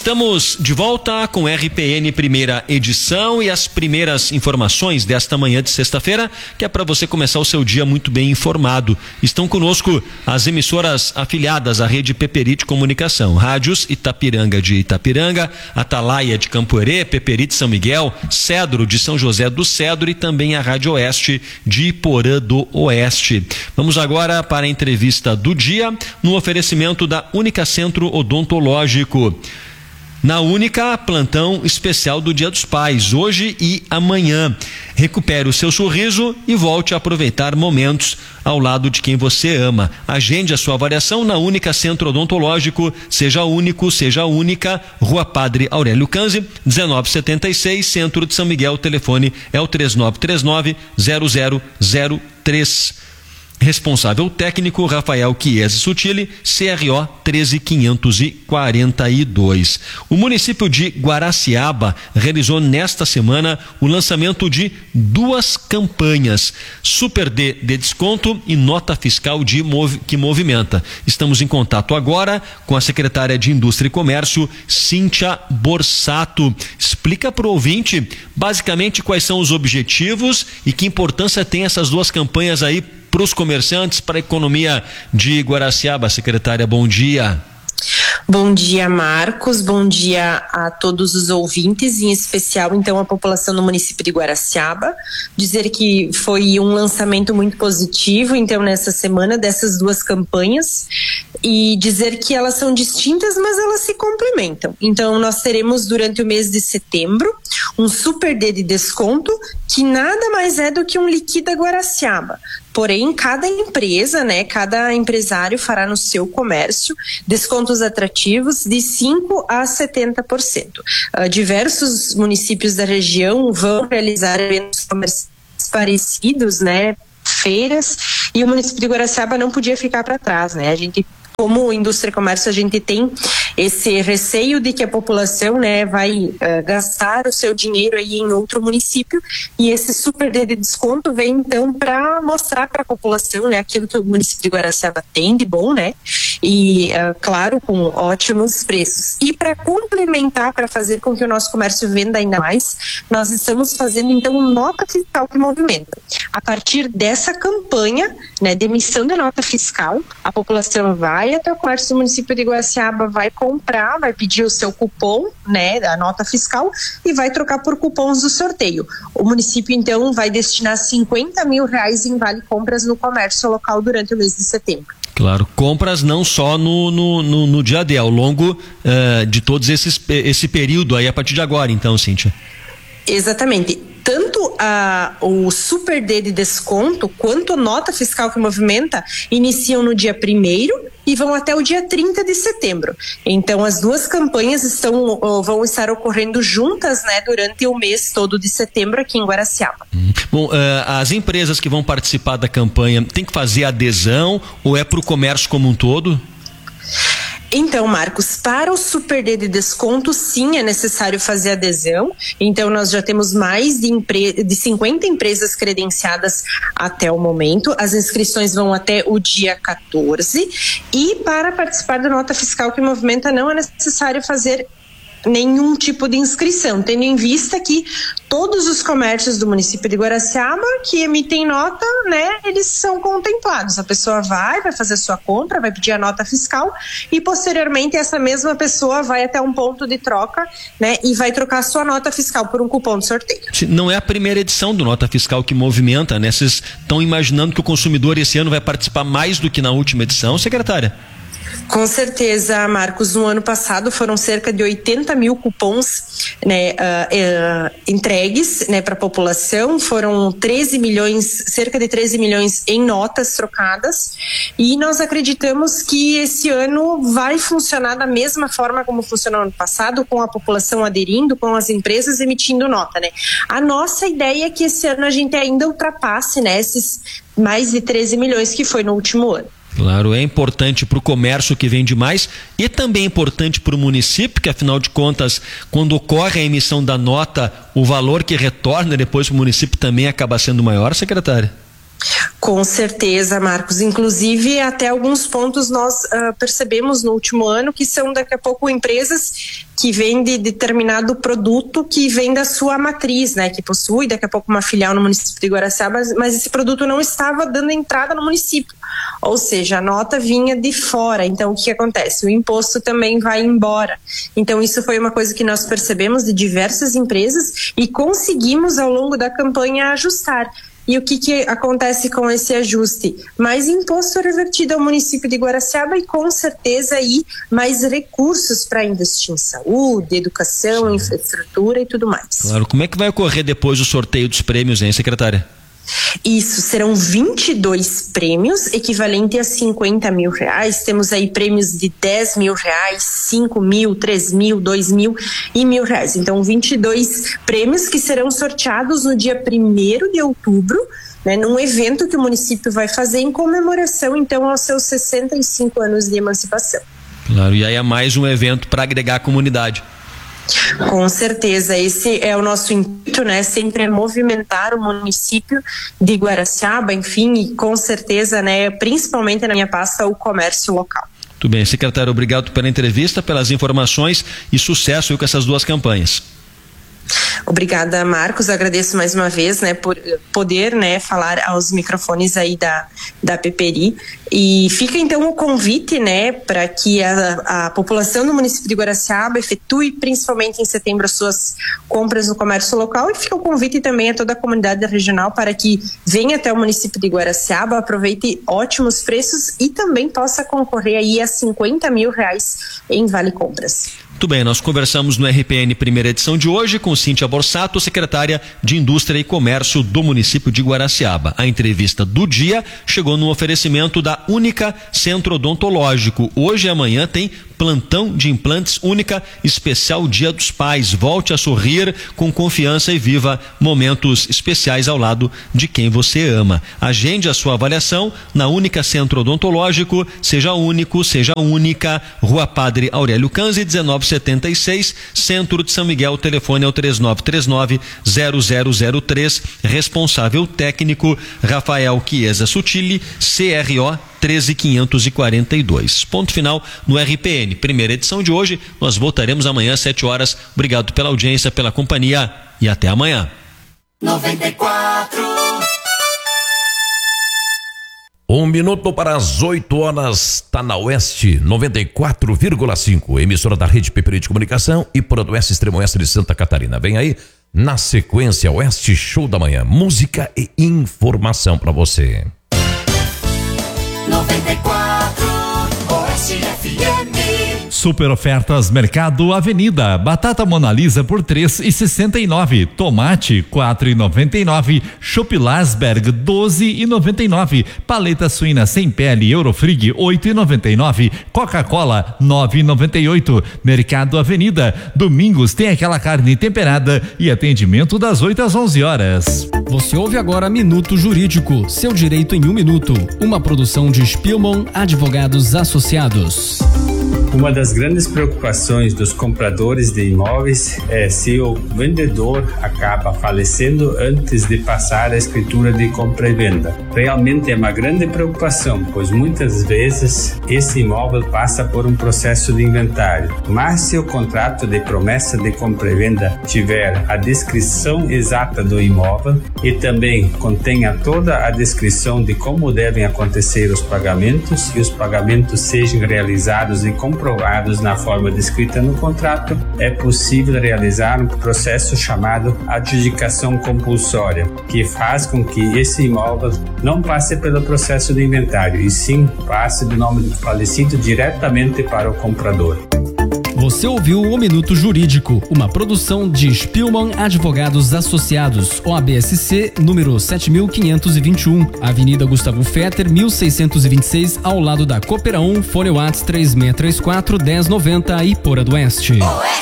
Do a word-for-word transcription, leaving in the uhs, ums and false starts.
Estamos de volta com R P N primeira edição e as primeiras informações desta manhã de sexta-feira, que é para você começar o seu dia muito bem informado. Estão conosco as emissoras afiliadas à rede Peperite Comunicação, rádios Itapiranga de Itapiranga, Atalaia de Campoerê, Peperite São Miguel, Cedro de São José do Cedro e também a Rádio Oeste de Iporã do Oeste. Vamos agora para a entrevista do dia no oferecimento da Única Centro Odontológico. Na Única, plantão especial do Dia dos Pais, hoje e amanhã. Recupere o seu sorriso e volte a aproveitar momentos ao lado de quem você ama. Agende a sua avaliação na Única Centro Odontológico. Seja único, seja única. Rua Padre Aurélio Canzi, dezenove setenta e seis, Centro de São Miguel. O telefone é o três nove três nove, zero zero zero três. Responsável técnico Rafael Chiesi Sutili, C R O treze quinhentos e quarenta e dois. O município de Guaraciaba realizou nesta semana o lançamento de duas campanhas, Super D de desconto e nota fiscal de movi- que movimenta. Estamos em contato agora com a secretária de Indústria e Comércio, Cíntia Borsato. Explica para o ouvinte basicamente quais são os objetivos e que importância tem essas duas campanhas aí para os comerciantes, para a economia de Guaraciaba. Secretária, bom dia. Bom dia, Marcos, bom dia a todos os ouvintes, em especial então a população do município de Guaraciaba. Dizer que foi um lançamento muito positivo então nessa semana dessas duas campanhas e dizer que elas são distintas, mas elas se complementam. Então nós teremos durante o mês de setembro um Super D de desconto, que nada mais é do que um Liquida Guaraciaba. Porém, cada empresa, né, cada empresário fará no seu comércio descontos atrativos de cinco a setenta por cento. Uh, diversos municípios da região vão realizar eventos comerciais parecidos, né, feiras, e o município de Guaraciaba não podia ficar para trás, né? A gente, como indústria e comércio, a gente tem esse receio de que a população, né, vai uh, gastar o seu dinheiro aí em outro município, e esse Super D de desconto vem então para mostrar para a população, né, aquilo que o município de Guaraciaba tem de bom, né, e uh, claro, com ótimos preços. E para complementar, para fazer com que o nosso comércio venda ainda mais, nós estamos fazendo então nota fiscal que movimenta. A partir dessa campanha, né, de emissão de nota fiscal, a população vai até o comércio do município de Guaraciaba, vai comprar, vai pedir o seu cupom, né, da nota fiscal, e vai trocar por cupons do sorteio. O município então vai destinar cinquenta mil reais em vale compras no comércio local durante o mês de setembro. Claro, compras não só no, no, no, no dia D, ao longo uh, de todos esses esse período aí a partir de agora, então, Cíntia. Exatamente. Tanto a, o Super D de desconto quanto a nota fiscal que movimenta iniciam no dia primeiro e vão até o dia trinta de setembro. Então as duas campanhas estão, vão estar ocorrendo juntas, né, durante o mês todo de setembro aqui em Guaraciaba. Hum. Bom, uh, as empresas que vão participar da campanha têm que fazer adesão ou é para o comércio como um todo? Então, Marcos, para o Super D de desconto, sim, é necessário fazer adesão. Então, nós já temos mais de, empre... de cinquenta empresas credenciadas até o momento. As inscrições vão até o dia quatorze. E para participar da nota fiscal que movimenta, não é necessário fazer nenhum tipo de inscrição, tendo em vista que todos os comércios do município de Guaraciaba que emitem nota, né, eles são contemplados. A pessoa vai, vai fazer a sua compra, vai pedir a nota fiscal e posteriormente essa mesma pessoa vai até um ponto de troca, né, e vai trocar a sua nota fiscal por um cupom de sorteio. Não é a primeira edição do Nota Fiscal que movimenta, né? Vocês estão imaginando que o consumidor esse ano vai participar mais do que na última edição, secretária? Com certeza, Marcos. No ano passado foram cerca de oitenta mil cupons, né, uh, uh, entregues, né, para a população. Foram treze milhões, cerca de treze milhões em notas trocadas. E nós acreditamos que esse ano vai funcionar da mesma forma como funcionou no ano passado, com a população aderindo, com as empresas emitindo nota, né? A nossa ideia é que esse ano a gente ainda ultrapasse, né, esses mais de treze milhões que foi no último ano. Claro, é importante para o comércio que vende mais e também é importante para o município, que afinal de contas, quando ocorre a emissão da nota, o valor que retorna depois para o município também acaba sendo maior, secretária? Com certeza, Marcos. Inclusive, até alguns pontos nós uh, percebemos no último ano que são daqui a pouco empresas que vendem determinado produto que vem da sua matriz, né? Que possui daqui a pouco uma filial no município de Guaraciaba, mas esse produto não estava dando entrada no município. Ou seja, a nota vinha de fora. Então, o que acontece? O imposto também vai embora. Então, isso foi uma coisa que nós percebemos de diversas empresas e conseguimos, ao longo da campanha, ajustar. E o que, que acontece com esse ajuste? Mais imposto revertido ao município de Guaraciaba e, com certeza, aí, mais recursos para investir em saúde, educação, infraestrutura e tudo mais. Claro. Como é que vai ocorrer depois o sorteio dos prêmios, hein, secretária? Isso, serão vinte e dois prêmios, equivalente a cinquenta mil reais. Temos aí prêmios de dez mil reais, cinco mil, três mil, dois mil e mil reais. Então, vinte e dois prêmios que serão sorteados no dia primeiro de outubro, né, num evento que o município vai fazer em comemoração, então, aos seus sessenta e cinco anos de emancipação. Claro, e aí é mais um evento para agregar a comunidade. Com certeza, esse é o nosso intuito, né? Sempre é movimentar o município de Guaraciaba, enfim, e com certeza, né? Principalmente na minha pasta, o comércio local. Muito bem, secretário, obrigado pela entrevista, pelas informações e sucesso com essas duas campanhas. Obrigada, Marcos. Agradeço mais uma vez, né, por poder, né, falar aos microfones aí da, da Peperi. E fica então o convite, né, para que a, a população do município de Guaraciaba efetue, principalmente em setembro, as suas compras no comércio local. E fica o convite também a toda a comunidade regional para que venha até o município de Guaraciaba, aproveite ótimos preços e também possa concorrer aí a cinquenta mil reais em Vale Compras. Muito bem, nós conversamos no R P N primeira edição de hoje com Cíntia Borsato, secretária de Indústria e Comércio do município de Guaraciaba. A entrevista do dia chegou no oferecimento da Única Centro Odontológico. Hoje e amanhã tem plantão de implantes Única, especial Dia dos Pais. Volte a sorrir com confiança e viva momentos especiais ao lado de quem você ama. Agende a sua avaliação na Única Centro Odontológico. Seja único, seja única. Rua Padre Aurélio Canzi, dezenove setenta e seis, Centro de São Miguel. O telefone é o três nove três nove, zero zero zero três. Responsável técnico Rafael Chiesa Sutili, C R O treze quinhentos e quarenta e dois. Ponto final no R P N. Primeira edição de hoje. Nós voltaremos amanhã às sete horas. Obrigado pela audiência, pela companhia e até amanhã. noventa e quatro. Um minuto para as oito horas, está na Oeste noventa e quatro vírgula cinco, emissora da Rede Peperi de Comunicação e Prodoeste Extremo Oeste de Santa Catarina. Vem aí, na sequência, Oeste Show da Manhã, música e informação para você. noventa e quatro Oeste F M. Super ofertas Mercado Avenida. Batata Mona Lisa por três e sessenta e nove. Tomate quatro e noventa e nove. Chopp Lasberg doze e noventa e nove. Paleta suína sem pele Eurofrig oito e noventa e nove. Coca-Cola nove e noventa e oito. Mercado Avenida. Domingos tem aquela carne temperada e atendimento das oito às onze horas. Você ouve agora Minuto Jurídico, seu direito em um minuto. Uma produção de Spielmann Advogados Associados. Uma das grandes preocupações dos compradores de imóveis é se o vendedor acaba falecendo antes de passar a escritura de compra e venda. Realmente é uma grande preocupação, pois muitas vezes esse imóvel passa por um processo de inventário. Mas se o contrato de promessa de compra e venda tiver a descrição exata do imóvel e também contenha toda a descrição de como devem acontecer os pagamentos e os pagamentos sejam realizados e comprovados na forma descrita no contrato, é possível realizar um processo chamado adjudicação compulsória, que faz com que esse imóvel não passe pelo processo de inventário, e sim passe do nome do falecido diretamente para o comprador. Você ouviu o Minuto Jurídico, uma produção de Spielmann Advogados Associados, O A B S C, número sete mil quinhentos e vinte e um, Avenida Gustavo Fetter, mil seiscentos e vinte e seis, ao lado da Coopera um, Fone Whats três seis três quatro, um zero nove zero, Iporã do Oeste.